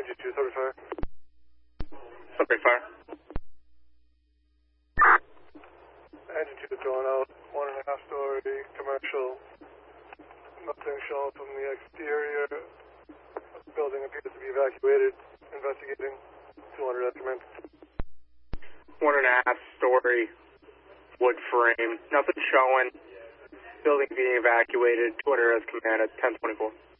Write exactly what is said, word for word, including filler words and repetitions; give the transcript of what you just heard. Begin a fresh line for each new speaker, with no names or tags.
N G two, subject fire.
Subject fire.
Engine two is going out, one and a half story, commercial. Nothing shown from the exterior. Building appears to be evacuated. Investigating. two hundred at command.
One and a half story, wood frame. Nothing showing. Building being evacuated. two hundred as command at ten twenty-four.